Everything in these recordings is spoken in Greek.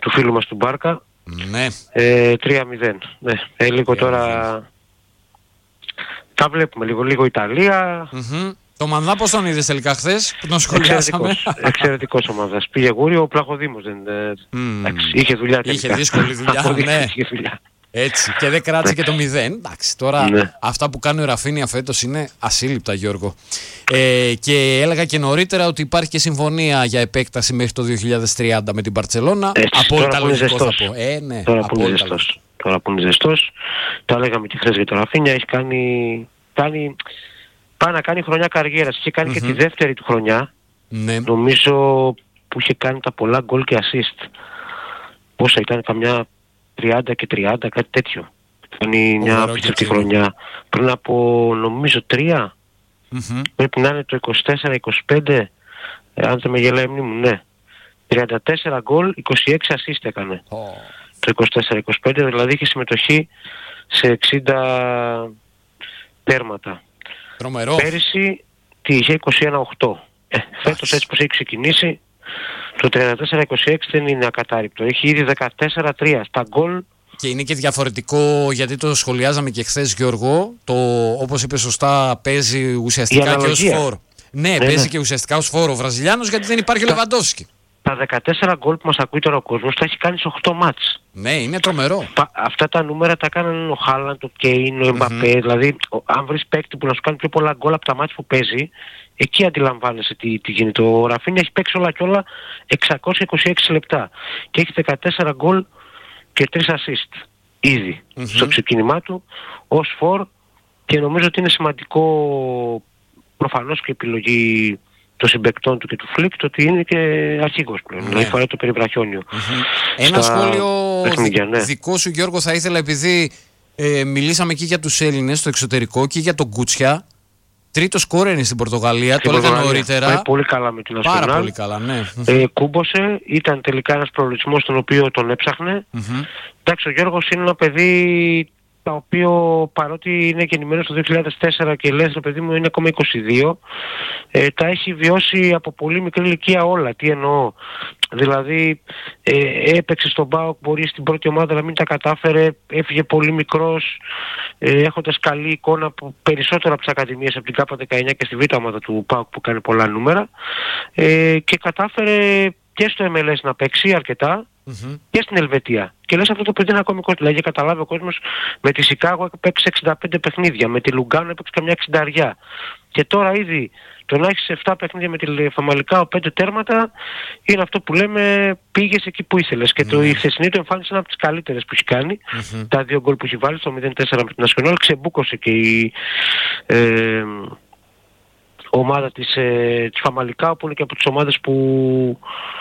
του φίλου μας του Μπάρκα. Ναι. 3-0. Ναι. Λίγο τώρα τα βλέπουμε λίγο Ιταλία. Το Μανδά πώς τον είδες τελικά χθες που τον σχολιάσαμε? Εξαιρετικός ο Μανδάς. Πήγε Γούριο, ο Πλαχοδήμος είχε δουλειά τελικά. Είχε δύσκολη δουλειά, ναι. Είχε δουλειά. Έτσι, και δεν κράτησε και το 0. Εντάξει, τώρα αυτά που κάνει ο Ραφίνια φέτος είναι ασύλληπτα, Γιώργο. Και έλεγα και νωρίτερα ότι υπάρχει και συμφωνία για επέκταση μέχρι το 2030 με την Μπαρτσελώνα. Απόλυτα λογικό θα πω. Ναι, τώρα που είναι ζεστός. Το έλεγαμε και χθες για τον Ραφίνια. Έχει πάει να κάνει χρονιά καριέρας. Είχε κάνει και τη δεύτερη του χρονιά. Ναι. Νομίζω που είχε κάνει τα πολλά γκολ και assist. Πόσα ήταν, καμιά 30 και 30, κάτι τέτοιο. Ήταν μια απίστευτη χρονιά. Πριν από νομίζω 3. Πρέπει να είναι το 24-25. Αν δεν με γελάει η μνήμη μου, ναι. 34 γκολ, 26 assist έκανε. Το 24-25, δηλαδή είχε συμμετοχή σε 60 τέρματα. Τρομερό. Πέρυσι τι είχε, 21-8. Φέτος έτσι πως έχει ξεκινήσει, το 34-26 δεν είναι ακατάρρυπτο. Έχει ήδη 14-3 στα γκολ. Και είναι και διαφορετικό, γιατί το σχολιάζαμε και χθες, Γιώργο, όπως είπε σωστά, παίζει ουσιαστικά και ως φόρ. Ναι, παίζει και ουσιαστικά ως φόρ ο Βραζιλιάνος, γιατί δεν υπάρχει ο Λεβαντόφσκι. Τα 14 γκολ που μας ακούει τώρα ο κόσμος τα έχει κάνει σε 8 μάτς. Ναι, είναι τρομερό. Αυτά τα νούμερα τα έκαναν ο Χάλαντ, ο Κέιν, ο Εμπαπέ. Δηλαδή, αν βρεις παίκτη που να σου κάνει πιο πολλά γκολ από τα μάτς που παίζει, εκεί αντιλαμβάνεσαι τι γίνεται. Ο Ραφίνια έχει παίξει όλα και όλα 626 λεπτά. Και έχει 14 γκολ και 3 assist ήδη στο ξεκίνημά του ως φορ, και νομίζω ότι είναι σημαντικό προφανώς και επιλογή των συμπαικτών του και του Φλικ, το ότι είναι και αρχηγός πλέον. Δηλαδή φοράει το περιβραχιόνιο. Ένα σχόλιο δικό σου, Γιώργο, θα ήθελα, επειδή μιλήσαμε και για τους Έλληνες στο εξωτερικό και για τον Κούτσια. Τρίτο σκόρερ είναι στην Πορτογαλία, το έλεγα νωρίτερα. Πάει πολύ καλά με την Αστονάλ. Πάρα πολύ καλά, ναι. Κούμποσε, ήταν τελικά ένας προορισμός τον οποίο τον έψαχνε. Εντάξει, ο Γιώργος είναι ένα παιδί το οποίο, παρότι είναι γεννημένος το 2004 και λες, το παιδί μου είναι ακόμα 22, τα έχει βιώσει από πολύ μικρή ηλικία όλα. Τι εννοώ? Δηλαδή έπαιξε στον ΠΑΟΚ, μπορεί στην πρώτη ομάδα να μην τα κατάφερε, έφυγε πολύ μικρός, έχοντας καλή εικόνα από περισσότερα από τις ακαδημίες, από την ΚΑΠΑ 19 και στη Β' ομάδα του ΠΑΟΚ που κάνει πολλά νούμερα, και κατάφερε και στο MLS να παίξει αρκετά και στην Ελβετία. Και λες, αυτό το παιδί είναι ακόμη κόσμο. Δηλαδή, καταλάβει ο κόσμος, με τη Σικάγο έπαιξε 65 παιχνίδια, με τη Λουγκάνο έπαιξε καμιά 60. Και τώρα ήδη το να έχεις 7 παιχνίδια με τη Φαμαλικάο, 5 τέρματα, είναι αυτό που λέμε, πήγες εκεί που ήθελες. Και η χθεσινή του εμφάνιση είναι από τις καλύτερες που έχει κάνει. Τα 2 γκολ που έχει βάλει στο 0-4 με την Nacional, ξεμπούκωσε και η ομάδα της Φαμαλικάο, που είναι και από τις ομάδες που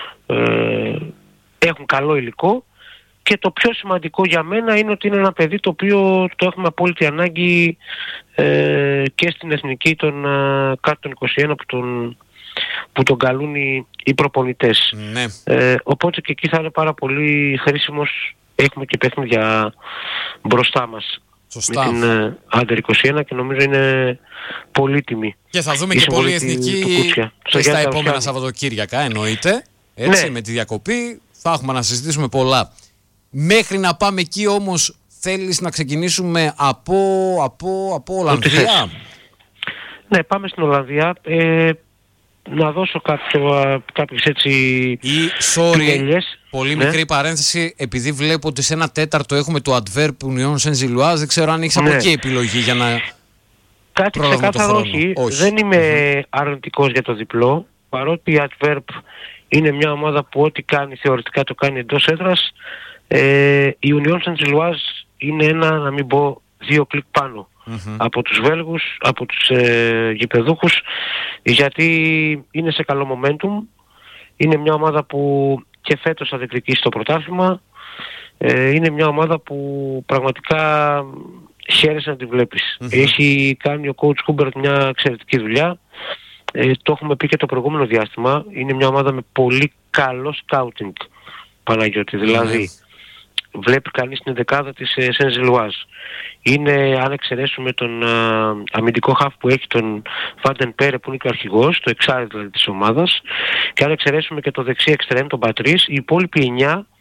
έχουν καλό υλικό. Και το πιο σημαντικό για μένα είναι ότι είναι ένα παιδί το οποίο το έχουμε απόλυτη ανάγκη και στην εθνική των κάτω των 21 που τον καλούν οι προπονητές. Οπότε και εκεί θα είναι πάρα πολύ χρήσιμος. Έχουμε και παιχνίδια μπροστά μας. Σωστά. Με την Άντερ 21 και νομίζω είναι πολύτιμη. Και θα δούμε και πολύ εθνική και στα επόμενα Σαββατοκύριακα, εννοείται. Έτσι, με τη διακοπή θα έχουμε να συζητήσουμε πολλά. Μέχρι να πάμε εκεί όμως, θέλεις να ξεκινήσουμε από Ολλανδία? Ναι, πάμε στην Ολλανδία. Να δώσω κάποιες έτσι πινελιές. Πολύ μικρή παρένθεση, επειδή βλέπω ότι σε 1/4 έχουμε το Adverb Union Saint-Gilloise, δεν ξέρω αν έχεις από εκεί επιλογή για να κάτι ξεκάθαρο. Όχι. Δεν είμαι αρνητικός για το διπλό, παρότι η Adverb είναι μια ομάδα που ό,τι κάνει θεωρητικά το κάνει εντός έδρας. Η Union Saint-Gilloise είναι ένα, να μην πω, 2 κλικ πάνω από τους Βέλγους, από τους γηπεδούχους, γιατί είναι σε καλό momentum. Είναι μια ομάδα που και φέτος θα διεκδικήσει το πρωτάθλημα. Είναι μια ομάδα που πραγματικά χαίρεσαι να τη βλέπεις. Έχει κάνει ο coach Hubert μια εξαιρετική δουλειά. Το έχουμε πει και το προηγούμενο διάστημα. Είναι μια ομάδα με πολύ καλό scouting, Παναγιώτη. Δηλαδή βλέπει κανείς την δεκάδα της Saint-Gilloise. Είναι, αν εξαιρέσουμε τον αμυντικό χαφ που έχει, τον Βάντεν Πέρε, που είναι και ο αρχηγός, το εξάρι δηλαδή της ομάδας, και αν εξαιρέσουμε και το δεξί εξτρέμ, τον Πατρίς, οι υπόλοιποι 9